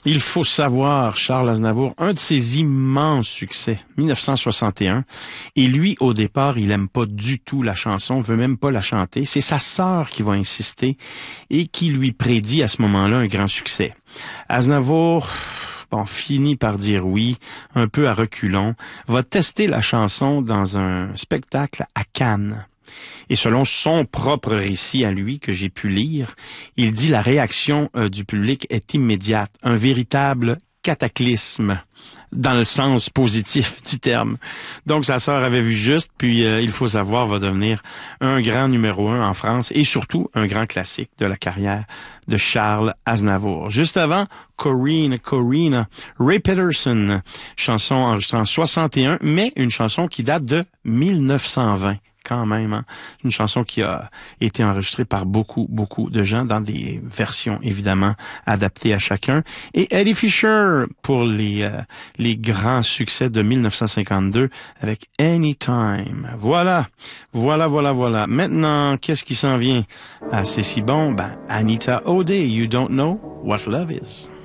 Il faut savoir, Charles Aznavour, un de ses immenses succès, 1961. Et lui, au départ, il aime pas du tout la chanson, veut même pas la chanter. C'est sa sœur qui va insister et qui lui prédit à ce moment-là un grand succès. Aznavour, finit par dire oui, un peu à reculons, va tester la chanson dans un spectacle à Cannes. Et selon son propre récit à lui, que j'ai pu lire, il dit la réaction du public est immédiate, un véritable cataclysme, dans le sens positif du terme. Donc sa sœur avait vu juste, puis il faut savoir, va devenir un grand numéro 1 en France et surtout un grand classique de la carrière de Charles Aznavour. Juste avant, Corrina, Ray Peterson, chanson enregistrée en 61, mais une chanson qui date de 1920. Quand même, hein? Une chanson qui a été enregistrée par beaucoup de gens dans des versions évidemment adaptées à chacun. Et Eddie Fisher pour les grands succès de 1952 avec Anytime. Voilà. Maintenant, qu'est-ce qui s'en vient? C'est si bon. Anita O'Day, You Don't Know What Love Is.